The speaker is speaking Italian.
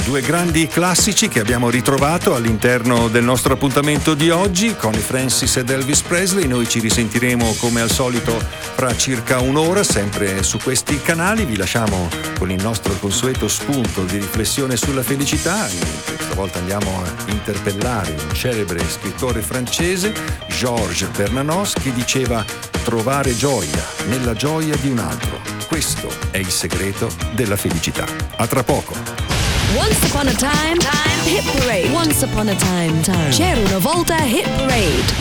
Due grandi classici che abbiamo ritrovato all'interno del nostro appuntamento di oggi, Connie Francis ed Elvis Presley. Noi ci risentiremo come al solito fra circa un'ora, sempre su questi canali. Vi lasciamo con il nostro consueto spunto di riflessione sulla felicità. Questa volta andiamo a interpellare un celebre scrittore francese, Georges Bernanos, che diceva: trovare gioia nella gioia di un altro. Questo è il segreto della felicità. A tra poco. Once upon a time, hit parade. Once upon a time. C'era una volta hit parade.